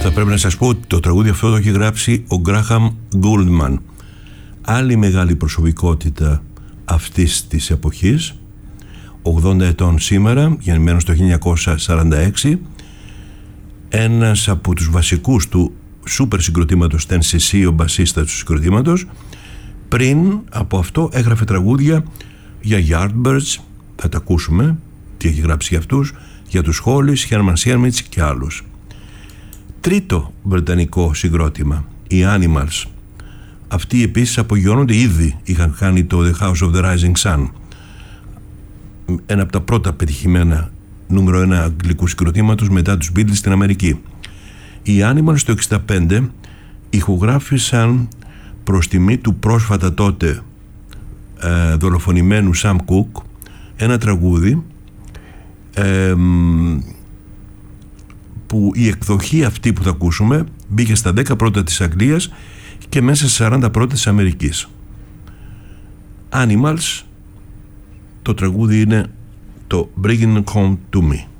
Θα πρέπει να σας πω ότι το τραγούδι αυτό το έχει γράψει ο Γκράχαμ Γκούλμαν, άλλη μεγάλη προσωπικότητα αυτής της εποχής, 80 ετών σήμερα, γεννημένος το 1946, ένας από τους βασικούς του σούπερ συγκροτήματος TNCC, ο μπασίστας του συγκροτήματος. Πριν από αυτό έγραφε τραγούδια για Yardbirds, θα τα ακούσουμε τι έχει γράψει για αυτούς, για τους Hollies, Herman Shermits και άλλους. Τρίτο βρετανικό συγκρότημα, οι Animals. Αυτοί επίσης απογειώνονται, ήδη είχαν κάνει το The House of the Rising Sun, ένα από τα πρώτα πετυχημένα νούμερο 1 αγγλικού συγκροτήματος μετά τους Beatles στην Αμερική. Οι Animals το 1965 ηχογράφησαν προς τιμή του πρόσφατα τότε δολοφονημένου Sam Cooke ένα τραγούδι που η εκδοχή αυτή που θα ακούσουμε μπήκε στα 10 πρώτα της Αγγλίας και μέσα στις 40 πρώτα της Αμερικής. Animals, το τραγούδι είναι το Bringing Home to Me.